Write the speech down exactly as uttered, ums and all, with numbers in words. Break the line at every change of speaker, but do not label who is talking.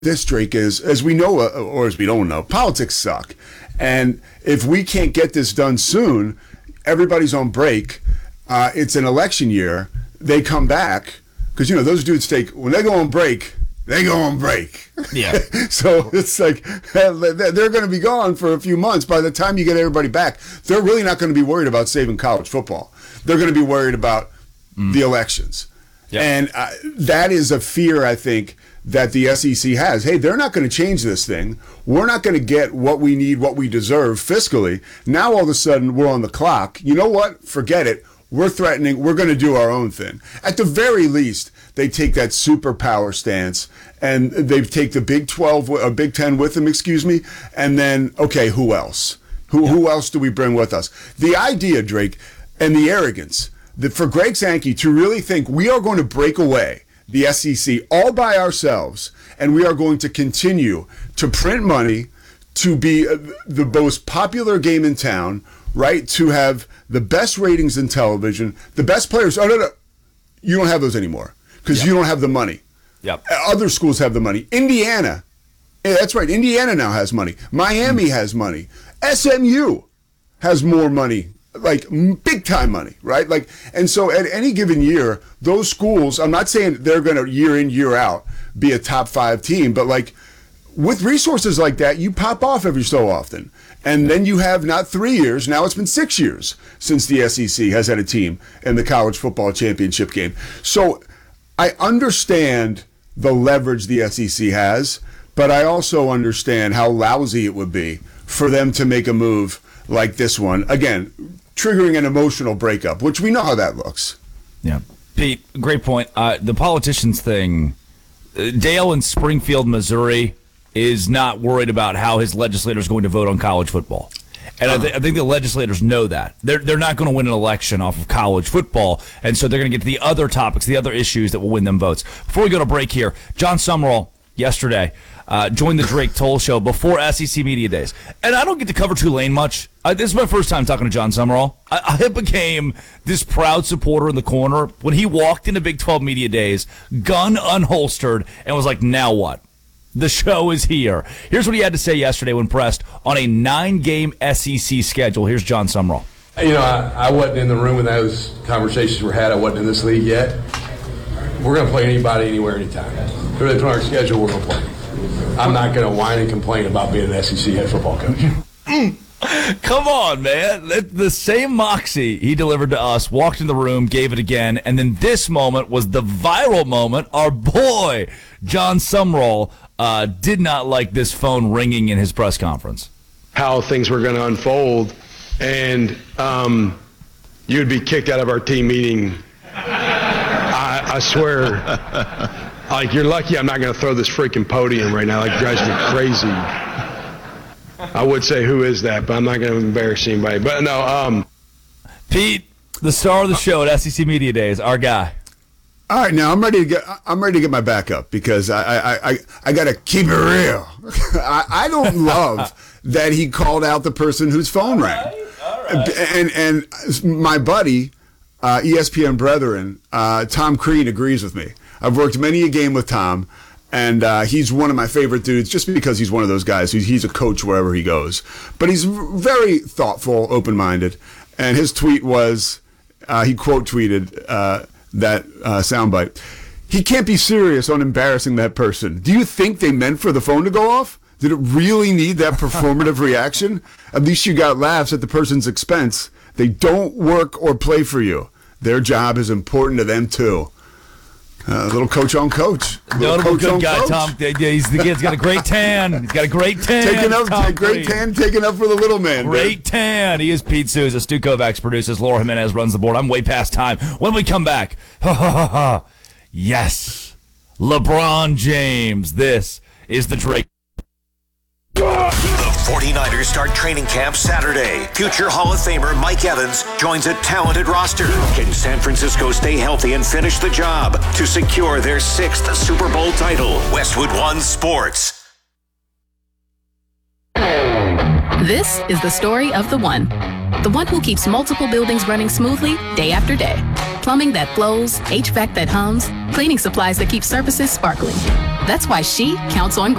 this, Drake, is, as we know, uh, or as we don't know, politics suck. And if we can't get this done soon, everybody's on break. Uh, it's an election year. They come back because, you know, those dudes take, when they go on break, they go on break.
Yeah.
So it's like they're going to be gone for a few months. By the time you get everybody back, they're really not going to be worried about saving college football. They're going to be worried about mm. the elections. Yep. And uh, that is a fear, I think, that the S E C has. Hey, they're not going to change this thing. We're not going to get what we need, what we deserve fiscally. Now all of a sudden we're on the clock. You know what? Forget it. We're threatening. We're going to do our own thing. At the very least, they take that superpower stance and they take the Big twelve or Big ten with them, excuse me, and then, okay, who else? Who, yeah. who else do we bring with us? The idea, Drake, and the arrogance that for Greg Sankey to really think we are going to break away the S E C all by ourselves, and we are going to continue to print money, to be the most popular game in town, right? To have the best ratings in television, the best players. Oh, no, no. You don't have those anymore because yep. you don't have the money.
Yep.
Other schools have the money. Indiana, yeah, that's right. Indiana now has money. Miami mm. has money. S M U has more money. Like big time money, right? Like, and so at any given year, those schools, I'm not saying they're going to year in, year out be a top five team, but like with resources like that, you pop off every so often. And then you have not three years, now it's been six years since the S E C has had a team in the college football championship game. So I understand the leverage the S E C has, but I also understand how lousy it would be for them to make a move like this one. Again, triggering an emotional breakup, which we know how that looks.
Yeah. Pete, great point. Uh, the politicians thing, uh, Dale in Springfield, Missouri, is not worried about how his legislators are going to vote on college football. And uh-huh. I, th- I think the legislators know that. They're, they're not going to win an election off of college football, and so they're going to get to the other topics, the other issues that will win them votes. Before we go to break here, John Summerall, yesterday, Uh, joined the Drake Toll Show before S E C Media Days. And I don't get to cover Tulane much. Uh, this is my first time talking to John Summerall. I, I became this proud supporter in the corner when he walked into Big twelve Media Days, gun unholstered, and was like, now what? The show is here. Here's what he had to say yesterday when pressed on a nine-game S E C schedule. Here's John Summerall.
You know, I, I wasn't in the room when those conversations were had. I wasn't in this league yet. We're going to play anybody, anywhere, anytime. Who they put on our schedule, we're going to play. I'm not going to whine and complain about being an S E C head football coach.
Come on, man. The same moxie he delivered to us, walked in the room, gave it again, and then this moment was the viral moment. Our boy, John Summerall, uh, did not like this phone ringing in his press conference.
How things were going to unfold, and um, you would be kicked out of our team meeting. I, I swear. Like, you're lucky I'm not going to throw this freaking podium right now. Like, it drives me crazy. I would say, who is that? But I'm not going to embarrass anybody. But, no. um,
Pete, the star of the show at S E C Media Days, our guy.
All right, now I'm ready to get I'm ready to get my back up because I I, I, I got to keep it real. I, I don't love that he called out the person whose phone
all
rang.
Right, all right.
And, and my buddy, uh, E S P N brethren, uh, Tom Crean, agrees with me. I've worked many a game with Tom, and uh, he's one of my favorite dudes just because he's one of those guys who's he's a coach wherever he goes. But he's very thoughtful, open-minded, and his tweet was, uh, he quote tweeted uh, that uh, soundbite. He can't be serious on embarrassing that person. Do you think they meant for the phone to go off? Did it really need that performative reaction? At least you got laughs at the person's expense. They don't work or play for you. Their job is important to them too. A uh, little coach on coach.
Notable good guy, coach. Tom. He's, he's got a great tan. He's got a great tan.
Taking up, Tom great Green. tan, taking up for the little man.
Great man. tan. He is Pete Souza. Stu Kovacs produces. Laura Jimenez runs the board. I'm way past time. When we come back, ha ha ha ha. Yes, LeBron James. This is the Drake.
The forty-niners start training camp Saturday. Future Hall of Famer Mike Evans joins a talented roster. Can San Francisco stay healthy and finish the job to secure their sixth Super Bowl title? Westwood One Sports.
This is the story of the one. The one who keeps multiple buildings running smoothly day after day. Plumbing that flows, H V A C that hums, cleaning supplies that keep surfaces sparkling. That's why she counts on